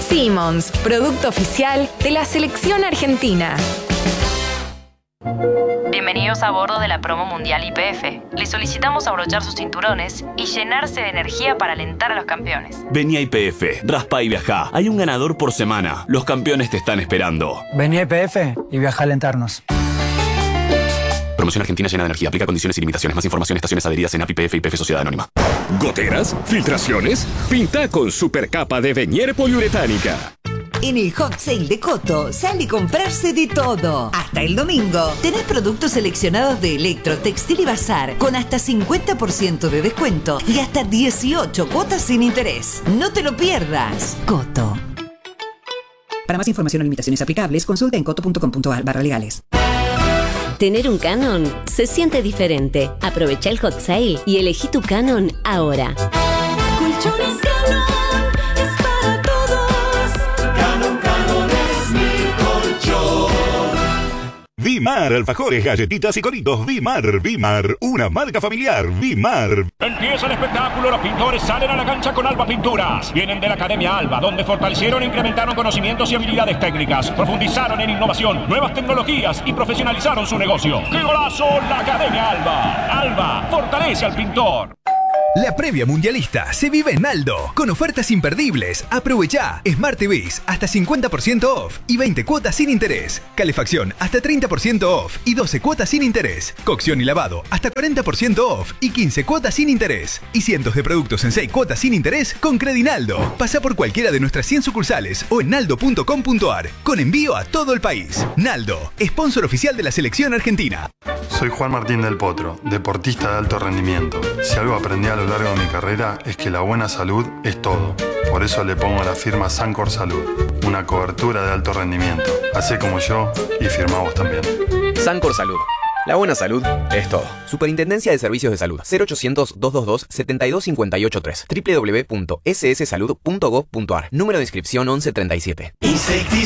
Simmons, producto oficial de la selección argentina. Bienvenidos a bordo de la promo mundial YPF. Les solicitamos abrochar sus cinturones y llenarse de energía para alentar a los campeones. Vení a YPF, raspa y viajá. Hay un ganador por semana. Los campeones te están esperando. Vení a YPF y viajá a alentarnos. Promoción argentina llena de energía. Aplica condiciones y limitaciones. Más información en estaciones adheridas en API, YPF y YPF Sociedad Anónima. ¿Goteras? ¿Filtraciones? Pinta con supercapa de Venier poliuretánica. En el Hot Sale de Coto sale a comprarse de todo. Hasta el domingo tenés productos seleccionados de Electro, Textil y Bazar con hasta 50% de descuento y hasta 18 cuotas sin interés. No te lo pierdas. Coto. Para más información o limitaciones aplicables, consulta en coto.com.ar/legales. Tener un Canon se siente diferente. Aprovecha el Hot Sale y elegí tu Canon ahora. Colchones Canon es para todos. Canon es mi colchón. Vimar, alfajores, galletitas y coritos. Vimar, una marca familiar. Vimar. Empieza el espectáculo, los pintores salen a la cancha con Alba Pinturas. Vienen de la Academia Alba, donde fortalecieron e incrementaron conocimientos y habilidades técnicas, profundizaron en innovación, nuevas tecnologías y profesionalizaron su negocio. ¡Qué golazo! La Academia Alba. Alba, fortalece al pintor. La previa mundialista se vive en Aldo, con ofertas imperdibles. Aprovechá Smart TVs hasta 50% off y 20 cuotas sin interés. Calefacción hasta 30% off y 12 cuotas sin interés. Cocción y lavado hasta 40% off y 15 cuotas sin interés. Y cientos de productos en 6 cuotas sin interés con Credinaldo. Pasá por cualquiera de nuestras 100 sucursales o en naldo.com.ar, con envío a todo el país. Naldo, sponsor oficial de la selección argentina. Soy Juan Martín del Potro, deportista de alto rendimiento. Si algo aprendí a lo largo de mi carrera es que la buena salud es todo. Por eso le pongo la firma Sancor Salud, una cobertura de alto rendimiento. Hacé como yo y firmá vos también. Sancor Salud. La buena salud es todo. Superintendencia de Servicios de Salud. 0800-222-72583. www.sssalud.gov.ar. Número de inscripción 1137.